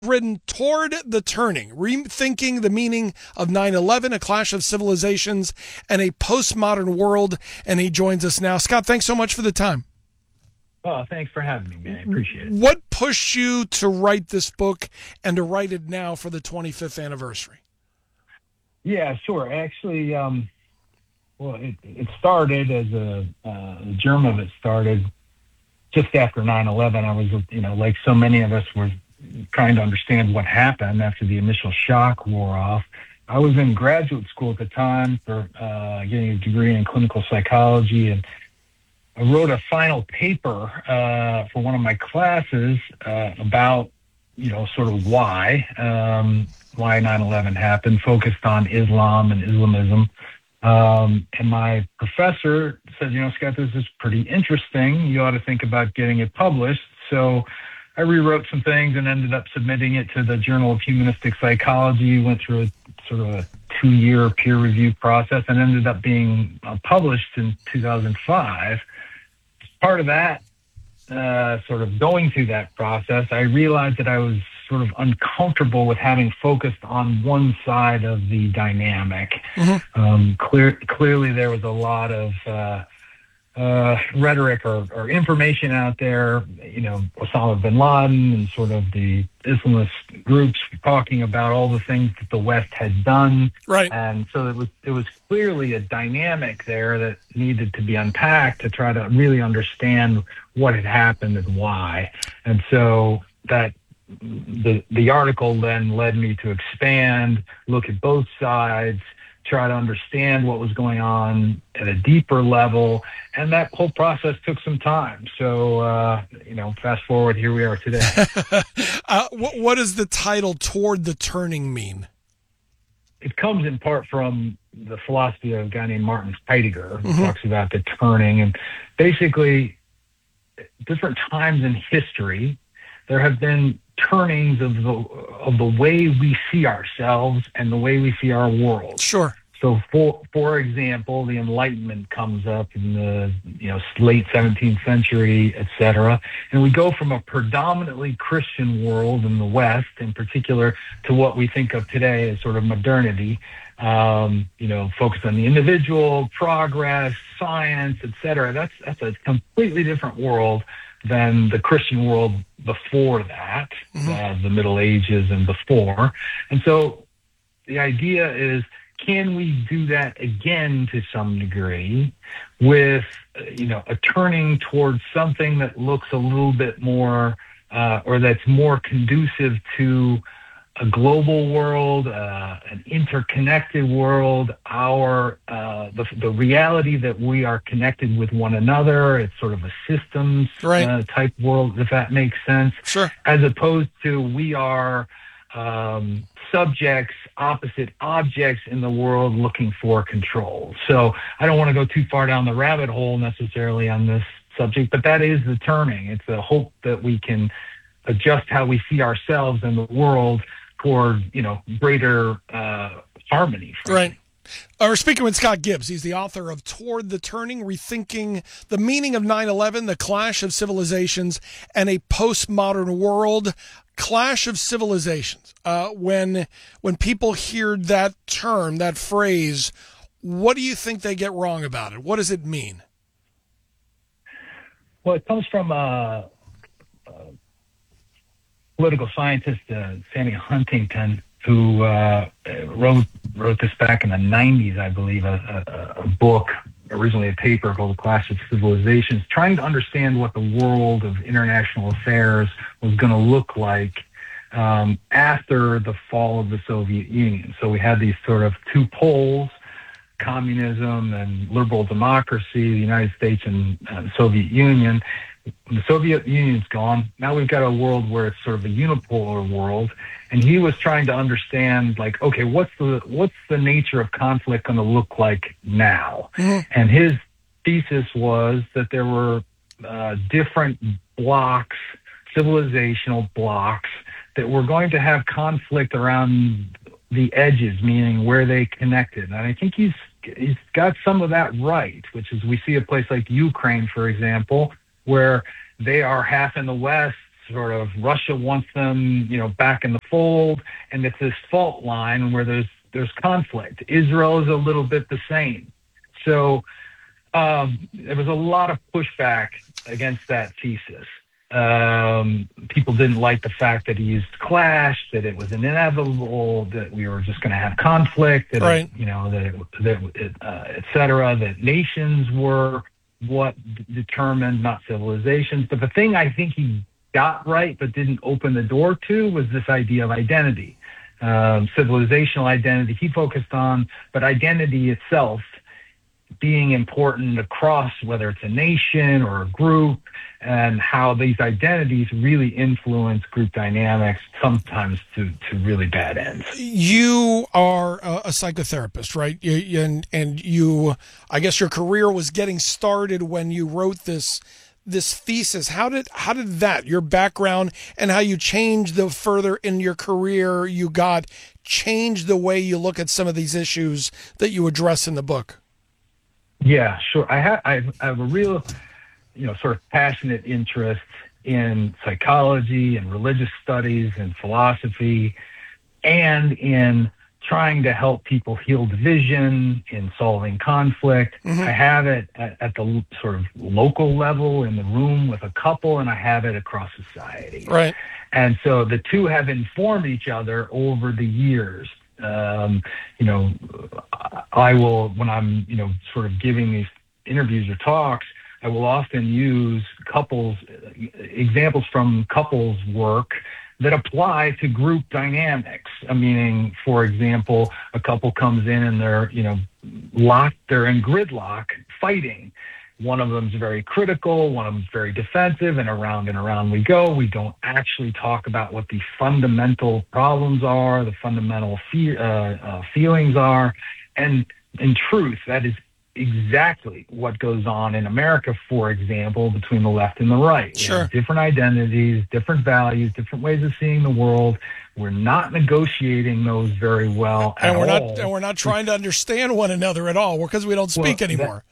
written Toward the Turning, Rethinking the Meaning of 9/11, A Clash of Civilizations, and a Postmodern World. And he joins us now. Scott, thanks so much for the time. Oh, thanks for having me, man. I appreciate it. What pushed you to write this book and to write it now for the 25th anniversary? Yeah, sure. Actually, it started as the germ of it started just after 9/11. I was, like so many of us were trying to understand what happened after the initial shock wore off. I was in graduate school at the time for getting a degree in clinical psychology, and I wrote a final paper for one of my classes about, sort of why 9/11 happened, focused on Islam and Islamism. And my professor said, Scott, this is pretty interesting. You ought to think about getting it published. So I rewrote some things and ended up submitting it to the Journal of Humanistic Psychology, went through a sort of a 2-year peer review process, and ended up being published in 2005. As part of that, sort of going through that process, I realized that I was sort of uncomfortable with having focused on one side of the dynamic. Mm-hmm. Clearly, there was a lot of rhetoric or information out there, Osama bin Laden and sort of the Islamist groups talking about all the things that the West had done. Right. And so it was clearly a dynamic there that needed to be unpacked to try to really understand what had happened and why. And so that the article then led me to expand, look at both sides, try to understand what was going on at a deeper level. And that whole process took some time. So, fast forward, here we are today. What does the title Toward the Turning mean? It comes in part from the philosophy of a guy named Martin Heidegger, who Mm-hmm. talks about the turning. And basically, different times in history, there have been turnings of the way we see ourselves and the way we see our world. Sure. So, for example, the Enlightenment comes up in the late 17th century, et cetera, and we go from a predominantly Christian world in the West, in particular, to what we think of today as sort of modernity. Focused on the individual, progress, science, et cetera. That's a completely different world than the Christian world before that, mm-hmm. The Middle Ages and before. And so the idea is, can we do that again to some degree with, a turning towards something that looks a little bit more, or that's more conducive to a global world, an interconnected world, the reality that we are connected with one another. It's sort of a systems right. Type world, if that makes sense. Sure. As opposed to we are subjects, opposite objects in the world looking for control. So I don't want to go too far down the rabbit hole necessarily on this subject, but that is the turning. It's a hope that we can adjust how we see ourselves and the world toward, greater harmony. Right. We're speaking with Scott Gibbs. He's the author of Toward the Turning, Rethinking the Meaning of 9/11, The Clash of Civilizations, and a Postmodern World. Clash of Civilizations. When people hear that term, that phrase, what do you think they get wrong about it? What does it mean? Well, it comes from political scientist Sammy Huntington, who wrote this back in the 90s, I believe, a book, originally a paper called The Clash of Civilizations, trying to understand what the world of international affairs was going to look like after the fall of the Soviet Union. So we had these sort of two poles, communism and liberal democracy, the United States and the Soviet Union. The Soviet Union's gone. Now we've got a world where it's sort of a unipolar world. And he was trying to understand, like, okay, what's the nature of conflict going to look like now? Mm-hmm. And his thesis was that there were different blocks, civilizational blocks, that were going to have conflict around the edges, meaning where they connected. And I think he's got some of that right, which is we see a place like Ukraine, for example, where they are half in the West, sort of Russia wants them, back in the fold, and it's this fault line where there's conflict. Israel is a little bit the same. So there was a lot of pushback against that thesis. People didn't like the fact that he used clash, that it was inevitable, that we were just going to have conflict, that right. Et cetera, that nations were what determined, not civilizations. But the thing I think he got right but didn't open the door to was this idea of identity. Civilizational identity he focused on, but identity itself being important across whether it's a nation or a group, and how these identities really influence group dynamics, sometimes to really bad ends. You are a psychotherapist, right? And you, I guess your career was getting started when you wrote this thesis. How did that, your background and how you changed the further in your career you got, change the way you look at some of these issues that you address in the book? Yeah, sure. I have a real, sort of passionate interest in psychology and religious studies and philosophy, and in trying to help people heal division, in solving conflict. Mm-hmm. I have it at the sort of local level in the room with a couple, and I have it across society. Right. And so the two have informed each other over the years. I will, when I'm, sort of giving these interviews or talks, I will often use examples from couples work that apply to group dynamics. Meaning, for example, a couple comes in and they're, locked, they're in gridlock fighting. One of them's very critical, one of them's very defensive, and around we go. We don't actually talk about what the fundamental problems are, the fundamental feelings are. And in truth, that is exactly what goes on in America, for example, between the left and the right. Sure. We have different identities, different values, different ways of seeing the world. We're not negotiating those very well at all. And we're not trying to understand one another at all, because we don't speak anymore.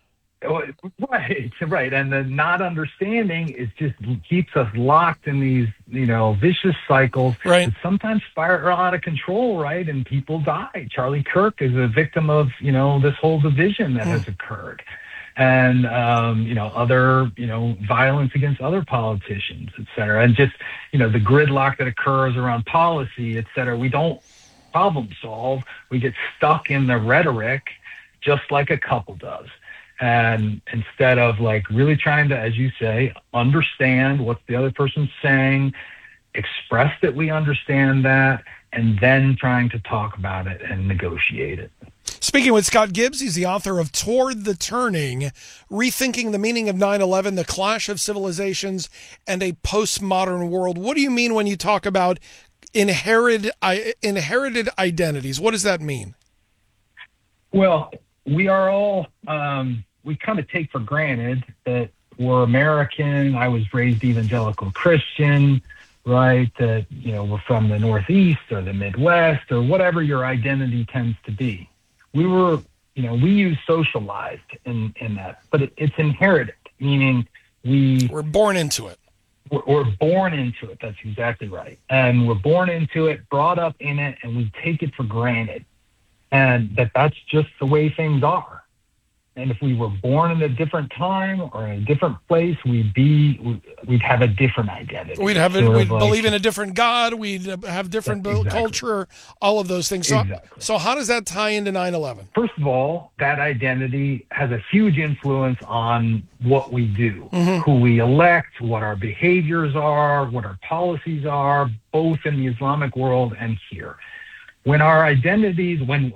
Right. And the not understanding is just keeps us locked in these, vicious cycles right. that sometimes spiral out of control, right? And people die. Charlie Kirk is a victim of, this whole division that has occurred. And, other, violence against other politicians, et cetera. And just, the gridlock that occurs around policy, et cetera. We don't problem solve. We get stuck in the rhetoric just like a couple does. And instead of really trying to, as you say, understand what the other person's saying, express that we understand that, and then trying to talk about it and negotiate it. Speaking with Scott Gibbs, he's the author of Toward the Turning, Rethinking the Meaning of 9/11, The Clash of Civilizations, and a Postmodern World. What do you mean when you talk about inherited identities? What does that mean? Well, we are all, we kind of take for granted that we're American. I was raised evangelical Christian, right? That, we're from the Northeast or the Midwest or whatever your identity tends to be. We were, we use socialized in that, but it's inherited, meaning we're born into it. We're born into it. That's exactly right. And we're born into it, brought up in it, and we take it for granted. And that's just the way things are. And if we were born in a different time or in a different place, we'd have a different identity. We'd believe in a different God. We'd have different culture, all of those things. So how does that tie into 9/11? First of all, that identity has a huge influence on what we do, who we elect, what our behaviors are, what our policies are, both in the Islamic world and here. When our identities, when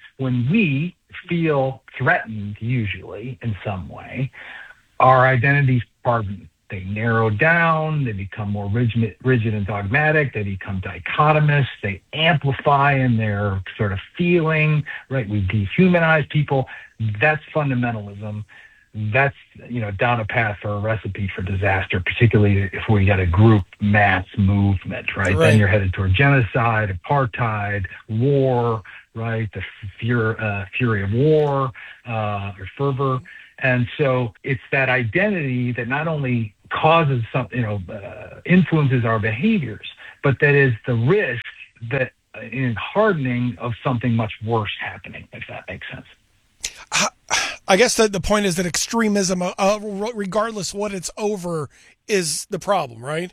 we feel threatened, usually in some way, our identities, they narrow down, they become more rigid and dogmatic, they become dichotomous, they amplify in their sort of feeling, right? We dehumanize people. That's fundamentalism. That's, down a path for a recipe for disaster, particularly if we get a group mass movement, right? Then you're headed toward genocide, apartheid, war, right? The fury of war, or fervor. And so it's that identity that not only causes some, influences our behaviors, but that is the risk that in hardening of something much worse happening, if that makes sense. I guess the point is that extremism, regardless what it's over, is the problem, right?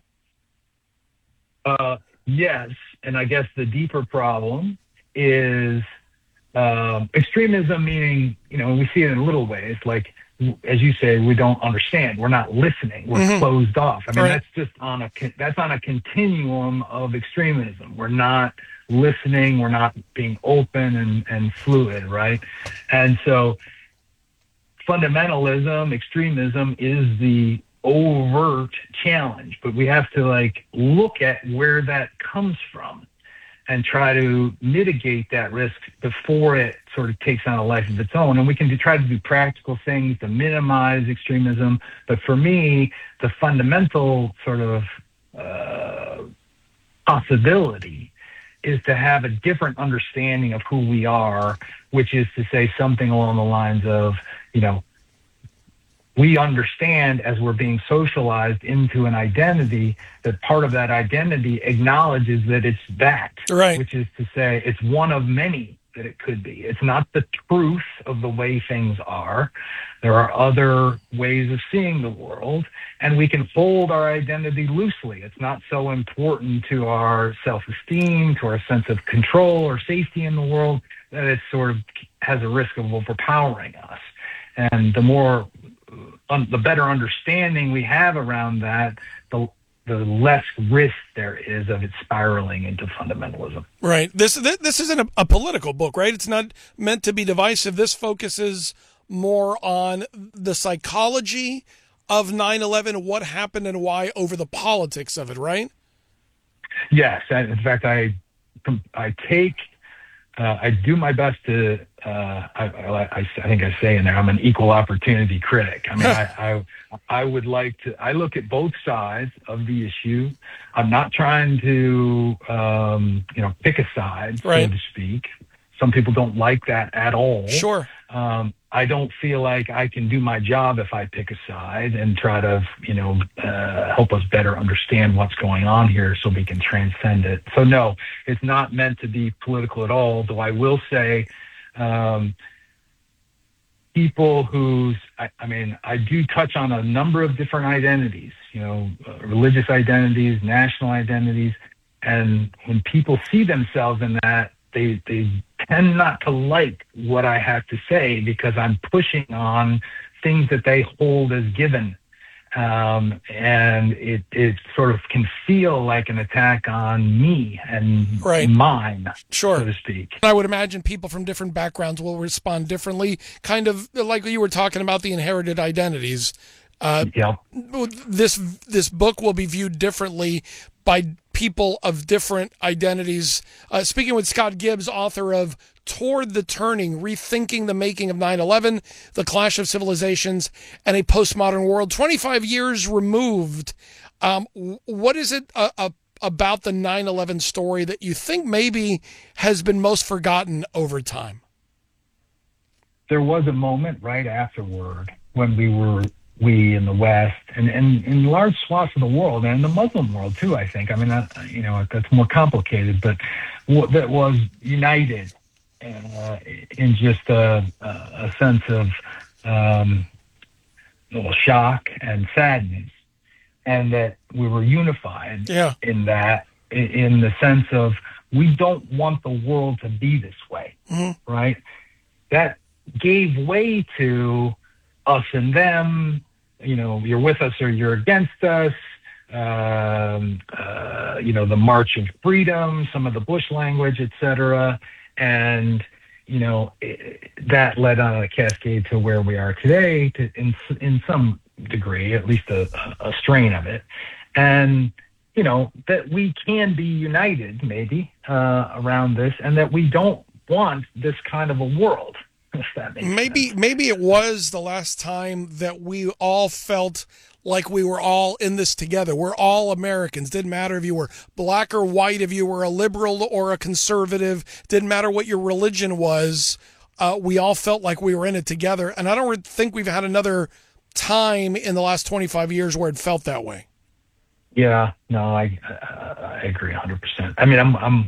Yes, and I guess the deeper problem is extremism, meaning, we see it in little ways, like, as you say, we don't understand. We're not listening. We're closed off. I mean, that's just on a continuum of extremism. We're not listening. We're not being open and fluid, right? And so fundamentalism, extremism is the overt challenge, but we have to look at where that comes from and try to mitigate that risk before it sort of takes on a life of its own. And we can try to do practical things to minimize extremism. But for me, the fundamental sort of possibility is to have a different understanding of who we are, which is to say something along the lines of, we understand as we're being socialized into an identity that part of that identity acknowledges that it's that, right, which is to say it's one of many that it could be. It's not the truth of the way things are. There are other ways of seeing the world, and we can hold our identity loosely. It's not so important to our self-esteem, to our sense of control or safety in the world, that it sort of has a risk of overpowering us. And the better understanding we have around that, the less risk there is of it spiraling into fundamentalism. Right. This isn't a political book, right? It's not meant to be divisive. This focuses more on the psychology of 9/11, what happened and why, over the politics of it, right? Yes. In fact, I do my best to, I think I say in there, I'm an equal opportunity critic. I mean, I would like to, I look at both sides of the issue. I'm not trying to, pick a side, right, so to speak. Some people don't like that at all. Sure. I don't feel like I can do my job if I pick a side and try to, help us better understand what's going on here so we can transcend it. So no, it's not meant to be political at all, though I will say people whose, I do touch on a number of different identities, religious identities, national identities, and when people see themselves in that, they tend not to like what I have to say because I'm pushing on things that they hold as given. And it sort of can feel like an attack on me and mine, sure, so to speak. I would imagine people from different backgrounds will respond differently, kind of like you were talking about the inherited identities. This book will be viewed differently by people of different identities. Speaking with Scott Gibbs, author of Toward the Turning, Rethinking the Making of 9/11, The Clash of Civilizations, and a Postmodern World. 25 years removed. What is it about the 9/11 story that you think maybe has been most forgotten over time? There was a moment right afterward when we in the West and in large swaths of the world and in the Muslim world too, I think. I mean, that's more complicated, but that was united in just a sense of shock and sadness, and that we were unified in that, in the sense of we don't want the world to be this way, right? That gave way to us and them, you're with us or you're against us, the March of Freedom, some of the Bush language, et cetera. And, that led on a cascade to where we are today, in some degree, at least a strain of it. And, that we can be united maybe around this, and that we don't want this kind of a world. Maybe it was the last time that we all felt like we were all in this together. We're all Americans. Didn't matter if you were black or white, if you were a liberal or a conservative. Didn't matter what your religion was. We all felt like we were in it together. And I don't think we've had another time in the last 25 years where it felt that way. Yeah, no, I agree 100%. I mean, I'm